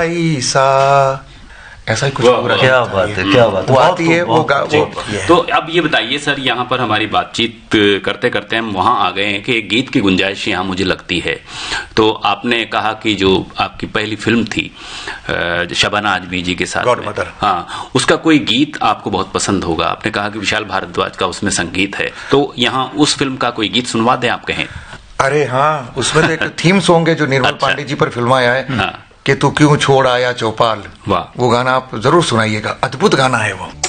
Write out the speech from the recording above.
ऐसा ऐसा ही कुछ पूरा। क्या बात है, क्या बात है, वो आती है वो। तो अब ये बताइए सर, यहाँ पर हमारी बातचीत करते करते हम वहां आ गए हैं कि एक गीत की गुंजाइश यहाँ मुझे लगती है। तो आपने कहा कि जो आपकी पहली फिल्म थी शबाना आजमी जी के साथ गॉडमदर, हाँ, उसका कोई गीत आपको बहुत पसंद होगा। आपने कहा कि विशाल भारद्वाज का उसमें संगीत है, तो यहाँ उस फिल्म का कोई गीत सुनवा दें आप कहें। अरे हाँ, उसमें तो एक थीम सॉन्ग है जो निर्मल पांडे जी पर फिल्माया है, हाँ। कि तू क्यों छोड़ आया चौपाल। वाह, वो गाना आप जरूर सुनाइएगा, अद्भुत गाना है वो।